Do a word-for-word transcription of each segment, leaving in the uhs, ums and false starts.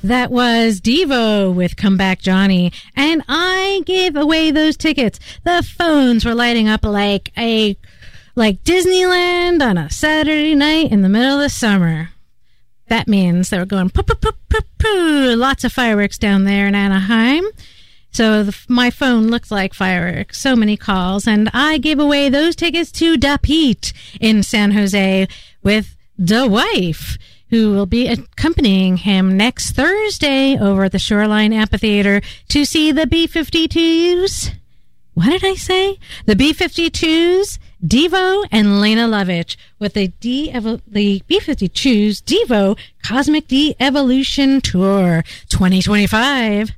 That was Devo with Come Back Johnny. And I gave away those tickets. The phones were lighting up like a like Disneyland on a Saturday night in the middle of the summer. That means they were going poo, poo, poo, poo, poo. Lots of fireworks down there in Anaheim. So the, my phone looked like fireworks. So many calls. And I gave away those tickets to Da Pete in San Jose with Da Wife, who will be accompanying him next Thursday over at the Shoreline Amphitheater to see the B fifty-twos. What did I say? The B fifty-twos, Devo, and Lena Lovitch with the D the B fifty-twos Devo Cosmic De-Evolution Tour twenty twenty-five.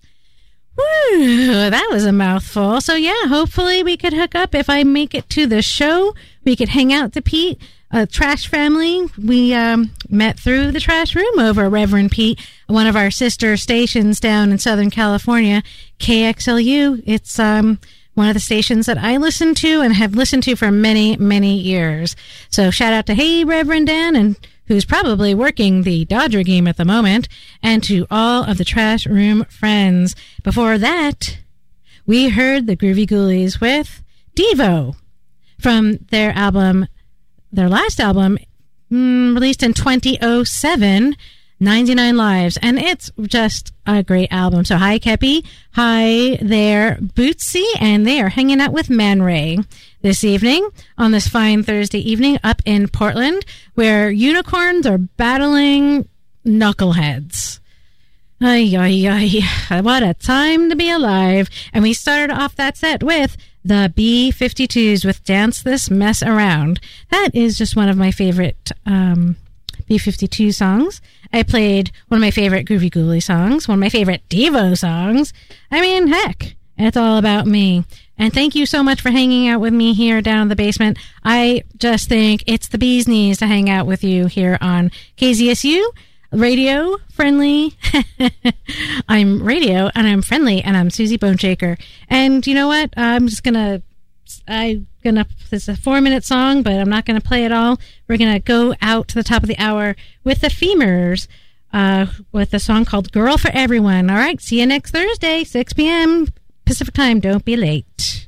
Woo, that was a mouthful. So yeah, hopefully we could hook up. If I make it to the show, we could hang out to Pete. A Trash family. We um, met through the Trash Room over Reverend Pete, one of our sister stations down in Southern California, K X L U. It's um, one of the stations that I listen to and have listened to for many, many years. So shout out to Hey Reverend Dan, and who's probably working the Dodger game at the moment, and to all of the Trash Room friends. Before that, we heard the Groovy Ghoulies with Devo from their album, their last album, mm, released in twenty oh seven, ninety-nine Lives. And it's just a great album. So hi, Kepi. Hi there, Bootsy. And they are hanging out with Man Ray this evening on this fine Thursday evening up in Portland, where unicorns are battling knuckleheads. Ay, ay, ay. What a time to be alive. And we started off that set with the B fifty-twos with Dance This Mess Around. That is just one of my favorite um, B fifty-two songs. I played one of my favorite Groovy Ghoulie songs, one of my favorite Devo songs. I mean, heck, it's all about me. And thank you so much for hanging out with me here down in the basement. I just think it's the bee's knees to hang out with you here on K Z S U. Radio friendly. I'm radio and I'm friendly, and I'm Susie Boneshaker. And you know what? I'm just gonna, I'm gonna, this is a four minute song, but I'm not gonna play it all. We're gonna go out to the top of the hour with the Femurs, uh, with a song called Girl for Everyone. All right. See you next Thursday, six p.m. Pacific time. Don't be late.